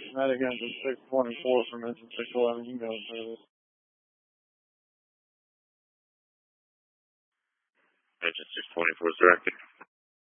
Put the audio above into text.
Medic engine 624 from engine 611 email service. Engine 624 is directed.